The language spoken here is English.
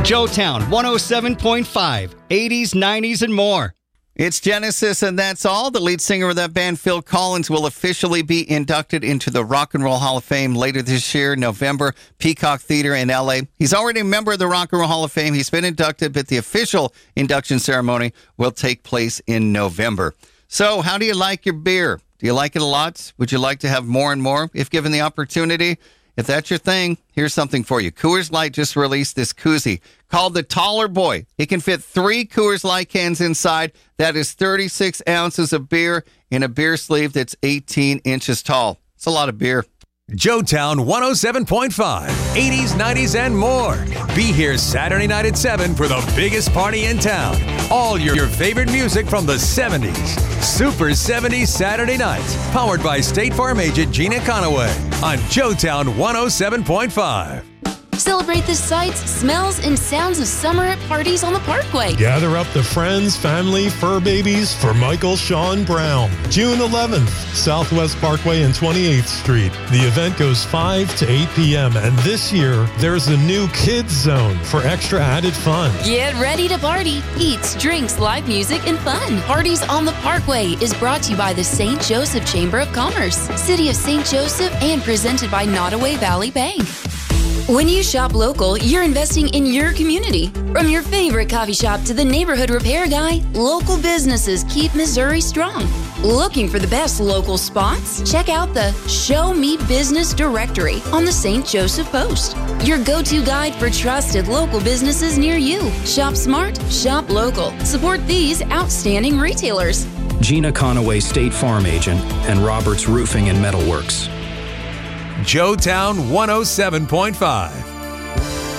Joetown 107.5, 80s, 90s, and more. It's Genesis, and that's all. The lead singer of that band, Phil Collins, will officially be inducted into the Rock and Roll Hall of Fame later this year, November, Peacock Theater in L.A. He's already a member of the Rock and Roll Hall of Fame. He's been inducted, but the official induction ceremony will take place in November. So how do you like your beer? Do you like it a lot? Would you like to have more and more if given the opportunity? If that's your thing, here's something for you. Coors Light just released this koozie called the Taller Boy. It can fit 3 Coors Light cans inside. That is 36 ounces of beer in a beer sleeve that's 18 inches tall. It's a lot of beer. Joetown 107.5, 80s, 90s, and more. Be here Saturday night at 7 for the biggest party in town. All your favorite music from the 70s. Super 70s Saturday nights. Powered by State Farm agent Gina Conaway on Joetown 107.5. Celebrate the sights, smells, and sounds of summer at parties on the Parkway. Gather up the friends, family, fur babies for Michael Sean Brown. June 11th, Southwest Parkway and 28th Street. The event goes 5 to 8 p.m. and this year, there's a new kids zone for extra added fun. Get ready to party. Eats, drinks, live music, and fun. Parties on the Parkway is brought to you by the St. Joseph Chamber of Commerce, City of St. Joseph, and presented by Nottoway Valley Bank. When you shop local, you're investing in your community. From your favorite coffee shop to the neighborhood repair guy, local businesses keep Missouri strong. Looking for the best local spots? Check out the Show Me Business directory on the St. Joseph Post. Your go-to guide for trusted local businesses near you. Shop smart, shop local. Support these outstanding retailers. Gina Conaway, State Farm agent, and Roberts Roofing and Metalworks. Joetown 107.5.